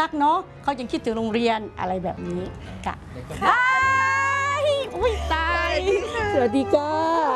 รักเนาะเขายังคิดถึงโรงเรียนอะไรแบบนี้ค่ะอุ้ยตายสวัสดีค่ะ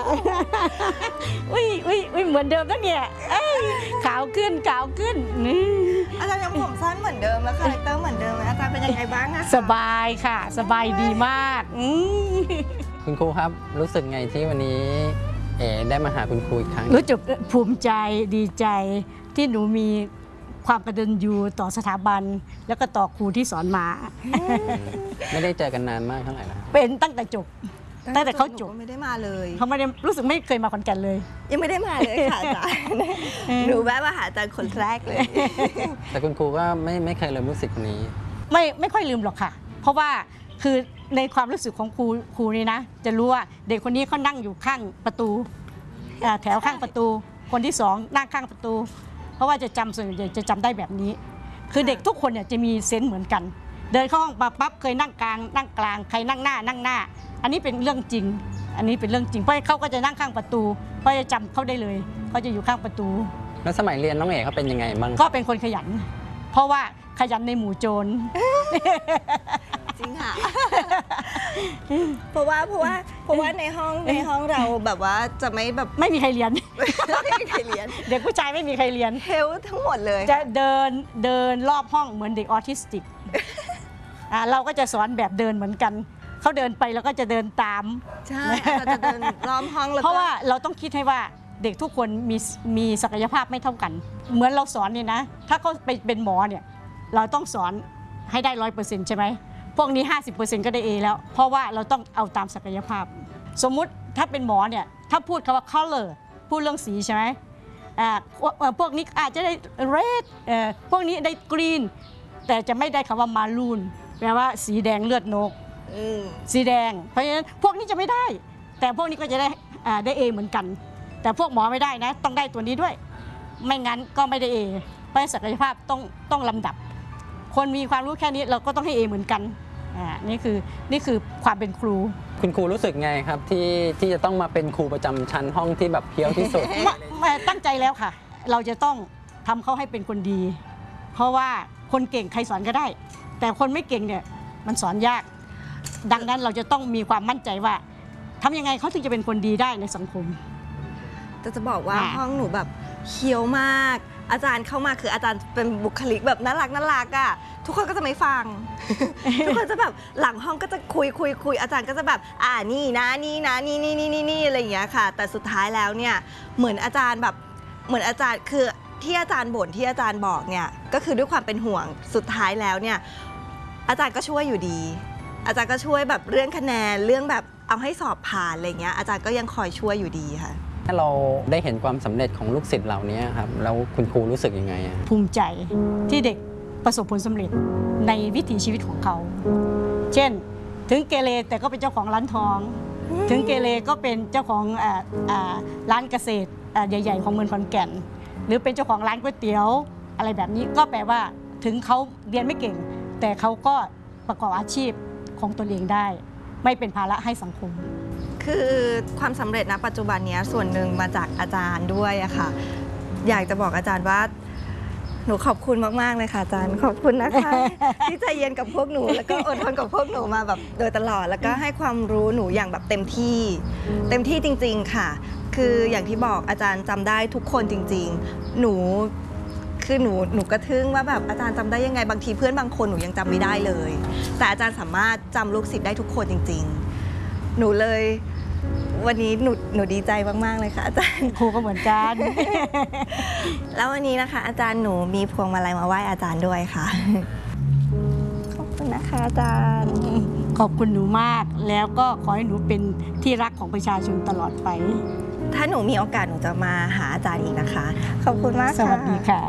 อุ้ยเหมือนเดิมนะเนี่ยขาวขึ้นนี่อาจารย์ยังผมสั้นเหมือนเดิมแล้วคาแรคเตอร์เหมือนเดิมอาจารย์เป็นยังไงบ้างอะสบายค่ะสบายดีมากคุณครูครับรู้สึกไงที่วันนี้ได้มาหาคุณครูอีกครั้งรู้สึกภูมิใจดีใจที่หนูมีความกตัญญูต่อสถาบันแล้วก็ต่อครูที่สอนมาไม่ได้เจอกันนานมากเท่าไหร่แล้วเป็นตั้งแต่จบตั้งแต่เขาจบไม่ได้มาเลยเขาไม่ได้รู้สึกไม่เคยมาขอนแก่นเลยยังไม่ได้มาเลยค่ะอาจารย์หนูแวะมาหาอาจารย์คนแรกเลยแต่คุณครูก็ไม่เคยลืมลูกศิษย์คนนี้ไม่ค่อยลืมหรอกค่ะเพราะว่าคือในความรู้สึกของครูนี่นะจะรู้ว่าเด็กคนนี้เขานั่งอยู่ข้างประตูแถวข้างประตูคนที่สองนั่งข้างประตูเพราะว่าจะจำส่วนใหญ่จะจำได้แบบนี้คือเด็กทุกคนเนี่ยจะมีเซนส์เหมือนกันเดินเข้าห้องมาปั๊บเคยนั่งกลางใครนั่งหน้าอันนี้เป็นเรื่องจริงอันนี้เป็นเรื่องจริงเพราะเขาก็จะนั่งข้างประตูเพราะจะจำเขาได้เลยเขาจะอยู่ข้างประตูแล้วสมัยเรียนน้องเอกเขาเป็นยังไงบ้างก็เป็นคนขยันเพราะว่าขยันในหมู่โจรจริงค่ะเพราะว่าในห้องเราแบบว่าจะไม่มีใครเรียนไม่มีใครเรียนเด็กผู้ชายไม่มีใครเรียนเฮลทั้งหมดเลยจะเดินรอบห้องเหมือนเด็กออทิสติกเราก็จะสอนแบบเดินเหมือนกันเขาเดินไปแล้วก็จะเดินตามใช่เราจะเดินรอบห้องเพราะว่าเราต้องคิดให้ว่าเด็กทุกคนมีศักยภาพไม่เท่ากันเหมือนเราสอนเนี่ยนะถ้าเขาไปเป็นหมอเนี่ยเราต้องสอนให้ได้ 100% ใช่ไหมพวกนี้ 50% ก็ได้ A แล้วเพราะว่าเราต้องเอาตามศักยภาพสมมุติถ้าเป็นหมอเนี่ยถ้าพูดคำว่า color พูดเรื่องสีใช่ไหมพวกนี้อาจจะได้ red พวกนี้ได้ green แต่จะไม่ได้คำว่า maroon แปลว่าสีแดงเลือดนกสีแดงเพราะฉะนั้นพวกนี้จะไม่ได้แต่พวกนี้ก็จะได้ A เหมือนกันแต่พวกหมอไม่ได้นะต้องได้ตัวนี้ด้วยไม่งั้นก็ไม่ได้ A เพราะศักยภาพต้องลำดับคนมีความรู้แค่นี้เราก็ต้องให้ A เหมือนกันนี่คือความเป็นครูคุณครูรู้สึกไงครับที่จะต้องมาเป็นครูประจำชั้นห้องที่แบบเพี้ยวที่สุดตั้งใจแล้วค่ะเราจะต้องทำเขาให้เป็นคนดีเพราะว่าคนเก่งใครสอนก็ได้แต่คนไม่เก่งเนี่ยมันสอนยากดังนั้นเราจะต้องมีความมั่นใจว่าทำยังไงเขาถึงจะเป็นคนดีได้ในสังคมจะบอกว่าห้องหนูแบบเคี้ยวมากอาจารย์เข้ามาคืออาจารย์เป็นบุคลิกแบบน่ารักอ่ะทุกคนก็จะไม่ฟัง ทุกคนจะแบบหลังห้องก็จะคุยอาจารย์ก็จะแบบนี่นะนี่อะไรอย่างเงี้ยค่ะแต่สุดท้ายแล้วเนี่ยเหมือนอาจารย์คือที่อาจารย์บ่นที่อาจารย์บอกเนี่ยก็คือด้วยความเป็นห่วงสุดท้ายแล้วเนี่ยอาจารย์ก็ช่วยอยู่ดีอาจารย์ก็ช่วยแบบเรื่องคะแนนเรื่องแบบเอาให้สอบผ่านอะไรเงี้ยอาจารย์ก็ยังคอยช่วยอยู่ดีค่ะถ้าเราได้เห็นความสำเร็จของลูกศิษย์เหล่านี้ครับแล้วคุณครูรู้สึกยังไงภูมิใจที่เด็กประสบผลสำเร็จในวิถีชีวิตของเขาเช่นถึงเกเรแต่ก็เป็นเจ้าของร้านทองถึงเกเรก็เป็นเจ้าของร้านเกษตรใหญ่ๆของเมืองขอนแก่นหรือเป็นเจ้าของร้านก๋วยเตี๋ยวอะไรแบบนี้ก็แปลว่าถึงเขาเรียนไม่เก่งแต่เขาก็ประกอบอาชีพของตนเองได้ไม่เป็นภาระให้สังคมคือความสำเร็จณปัจจุบันนี้ส่วนหนึ่งมาจากอาจารย์ด้วยอะค่ะอยากจะบอกอาจารย์ว่าหนูขอบคุณมากๆเลยค่ะอาจารย์ขอบคุณนะคะ ที่ใจเย็นกับพวกหนูแล้วก็อดทนกับพวกหนูมาแบบโดยตลอดแล้วก็ให้ความรู้หนูอย่างแบบเต็มที่จริงๆค่ะคืออย่างที่บอกอาจารย์จำได้ทุกคนจริงๆหนูกระทึ่งว่าแบบอาจารย์จำได้ยังไงบางทีเพื่อนบางคนหนูยังจำไม่ได้เลยแต่อาจารย์สามารถจำลูกศิษย์ได้ทุกคนจริงๆหนูเลยวันนี้หนูดีใจมากๆเลยค่ะอาจารย์ครูก็เหมือนกันแล้ววันนี้นะคะอาจารย์หนูมีพวงมาลัยมาไหว้อาจารย์ด้วยค่ะขอบคุณนะคะอาจารย์ขอบคุณหนูมากแล้วก็ขอให้หนูเป็นที่รักของประชาชนตลอดไปถ้าหนูมีโอกาสหนูจะมาหาอาจารย์อีกนะคะขอบคุณมากค่ะสวัสดีค่ะ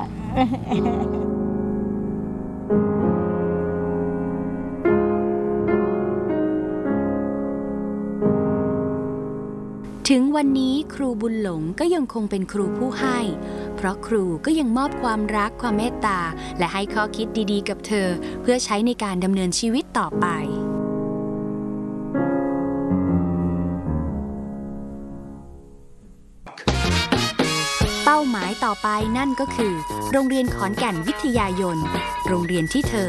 ถึงวันนี้ครูบุญหลงก็ยังคงเป็นครูผู้ให้เพราะครูก็ยังมอบความรักความเมตตาและให้ข้อคิดดีๆกับเธอเพื่อใช้ในการดำเนินชีวิตต่อไปเป้าหมายต่อไปนั่นก็คือโรงเรียนขอนแก่นวิทยายนโรงเรียนที่เธอ